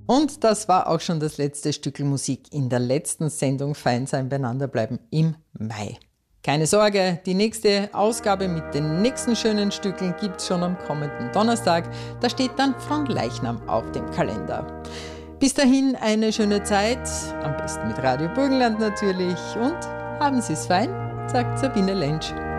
Und das war auch schon das letzte Stückel Musik in der letzten Sendung Fein sein, beieinander bleiben im Mai. Keine Sorge, die nächste Ausgabe mit den nächsten schönen Stückeln gibt es schon am kommenden Donnerstag. Da steht dann Fronleichnam auf dem Kalender. Bis dahin eine schöne Zeit, am besten mit Radio Burgenland natürlich. Und haben Sie es fein, sagt Sabine Lentsch.